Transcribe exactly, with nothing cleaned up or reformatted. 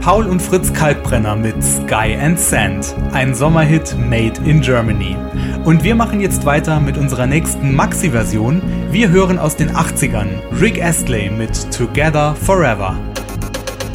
Paul und Fritz Kalkbrenner mit Sky and Sand, ein Sommerhit made in Germany. Und wir machen jetzt weiter mit unserer nächsten Maxi-Version. Wir hören aus den achtzigern Rick Astley mit Together Forever.